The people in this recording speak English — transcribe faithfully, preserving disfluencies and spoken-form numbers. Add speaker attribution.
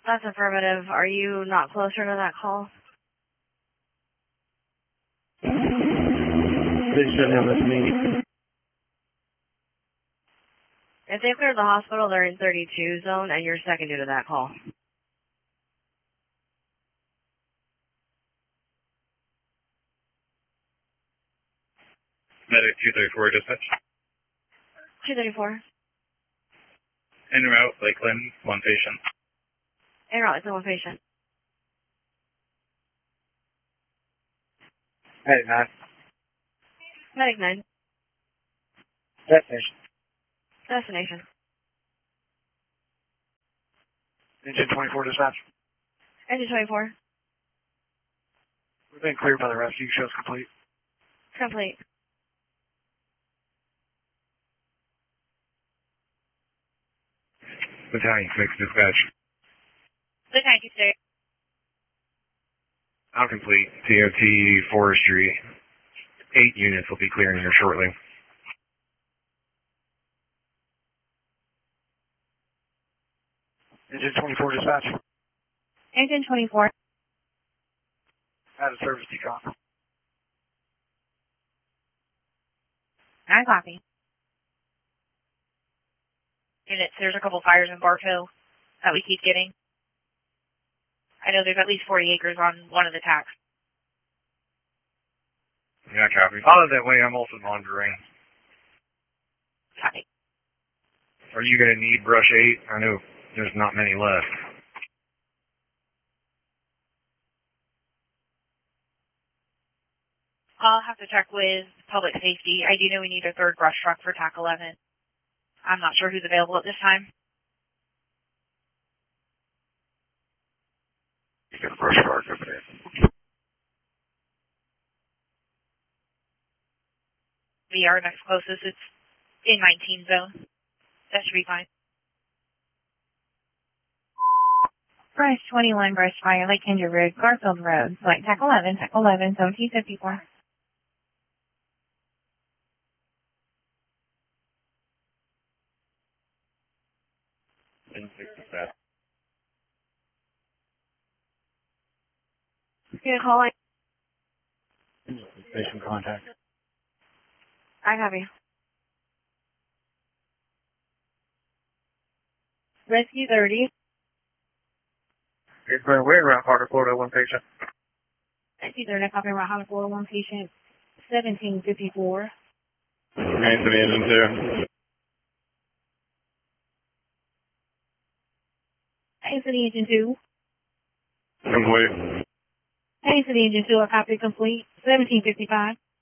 Speaker 1: That's affirmative. Are you not closer to that call?
Speaker 2: They should have us meet.
Speaker 1: If they cleared the hospital, they're in thirty-two zone, and you're second due to that call.
Speaker 3: Medic two thirty-four dispatch.
Speaker 1: two thirty-four.
Speaker 3: En route, Lakeland, one patient.
Speaker 1: En route, it's one patient.
Speaker 2: Medic nine.
Speaker 1: Medic nine.
Speaker 2: Destination.
Speaker 1: Destination.
Speaker 2: Engine twenty-four dispatch.
Speaker 1: Engine twenty-four.
Speaker 2: We've been cleared by the rescue. Show's complete.
Speaker 1: Complete.
Speaker 3: Battalion six dispatch.
Speaker 1: Battalion six.
Speaker 3: I'm complete. T O T Forestry. Eight units will be clearing here shortly.
Speaker 2: Engine twenty-four dispatch.
Speaker 1: Engine twenty-four.
Speaker 2: Out of service decon.
Speaker 1: I copy. Units, there's a couple fires in Bartow that we keep getting. I know there's at least forty acres on one of the tacks.
Speaker 3: Yeah, copy. Follow that way, I'm also monitoring.
Speaker 1: Copy.
Speaker 3: Are you going to need brush eight? I know there's not many left.
Speaker 1: I'll have to check with public safety. I do know we need a third brush truck for TAC eleven. I'm not sure who's available at this time.
Speaker 3: You got a brush truck over there.
Speaker 1: We are next closest. It's in nineteen zone. That should be fine.
Speaker 4: Brush twenty-one, Brush Fire, Lake Kendra Road, Garfield Road. Select TAC eleven, TAC eleven, zone T fifty-four.
Speaker 3: In six dispatch.
Speaker 1: Good call.
Speaker 2: Station contact.
Speaker 1: I have you.
Speaker 4: Rescue thirty.
Speaker 2: It's been weird around Parker, Florida, one patient.
Speaker 4: Rescue thirty, copy around Holland, Florida, one patient, seventeen fifty-four.
Speaker 3: Remains to the engine two.
Speaker 4: Hey, to the engine two.
Speaker 3: Complete.
Speaker 4: Hey, to the engine two, a copy complete, seventeen fifty-five.